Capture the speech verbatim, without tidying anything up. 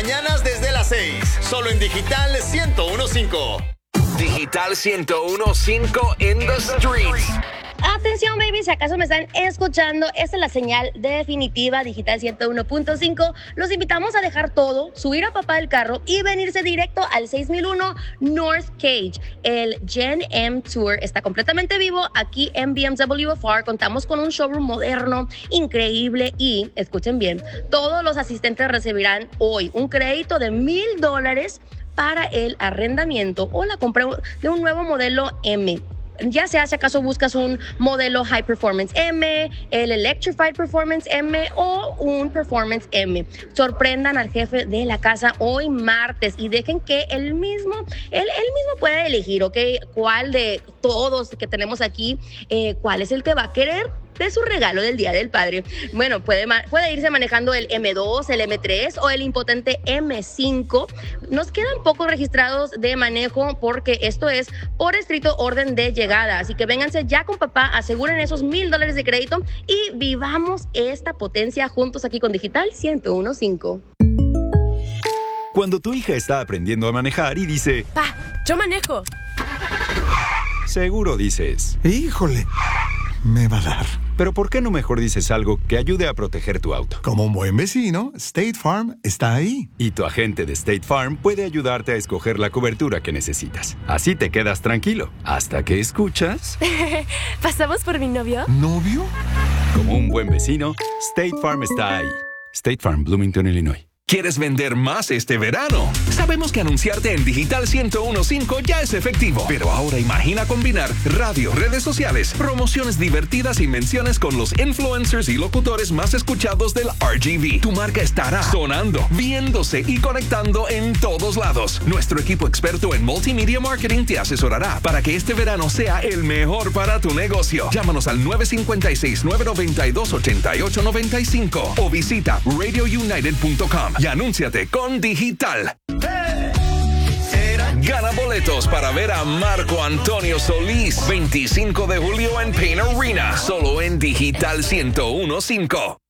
mañanas desde las seis. Solo en Digital ciento uno punto cinco. Digital ciento uno punto cinco in the streets. Atención, baby, si acaso me están escuchando, esta es la señal definitiva Digital ciento uno punto cinco. Los invitamos a dejar todo, subir a papá del carro y venirse directo al seis mil uno North Cage. El Gen M Tour está completamente vivo aquí en B M W F R. Contamos con un showroom moderno, increíble y, escuchen bien, todos los asistentes recibirán hoy un crédito de mil dólares para el arrendamiento o la compra de un nuevo modelo M. Ya sea si acaso buscas un modelo High Performance M, el Electrified Performance M o un Performance M. Sorprendan al jefe de la casa hoy martes y dejen que él mismo, él, él mismo pueda elegir, ¿ok? Cuál de todos que tenemos aquí, eh, cuál es el que va a querer de su regalo del Día del Padre. Bueno, puede, puede irse manejando el M dos, el M tres o el impotente M cinco. Nos quedan pocos registrados de manejo porque esto es por estricto orden de llegada. Así que vénganse ya con papá, aseguren esos mil dólares de crédito y vivamos esta potencia juntos aquí con Digital ciento uno punto cinco. Cuando tu hija está aprendiendo a manejar y dice, Pa, yo manejo. Seguro dices, híjole, me va a dar. Pero ¿por qué no mejor dices algo que ayude a proteger tu auto? Como un buen vecino, State Farm está ahí. Y tu agente de State Farm puede ayudarte a escoger la cobertura que necesitas. Así te quedas tranquilo, hasta que escuchas... ¿Pasamos por mi novio? ¿Novio? Como un buen vecino, State Farm está ahí. State Farm, Bloomington, Illinois. ¿Quieres vender más este verano? Sabemos que anunciarte en Digital ciento uno punto cinco ya es efectivo, pero ahora imagina combinar radio, redes sociales, promociones divertidas y menciones con los influencers y locutores más escuchados del R G V. Tu marca estará sonando, viéndose y conectando en todos lados. Nuestro equipo experto en multimedia marketing te asesorará para que este verano sea el mejor para tu negocio. Llámanos al nueve cinco seis, nueve nueve dos, ocho ocho nueve cinco o visita radio united punto com. Y anúnciate con Digital. Gana boletos para ver a Marco Antonio Solís veinticinco de julio en Pain Arena, solo en Digital ciento uno punto cinco.